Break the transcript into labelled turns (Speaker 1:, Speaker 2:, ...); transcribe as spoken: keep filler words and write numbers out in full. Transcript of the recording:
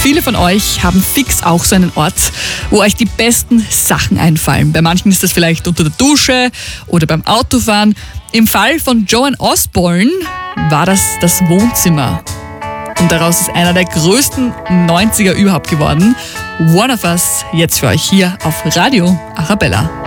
Speaker 1: viele von euch haben fix auch so einen Ort, wo euch die besten Sachen einfallen. Bei manchen ist das vielleicht unter der Dusche oder beim Autofahren. Im Fall von Joan Osborne war das das Wohnzimmer. Und daraus ist einer der größten neunziger überhaupt geworden. One of Us, jetzt für euch hier auf Radio Arabella.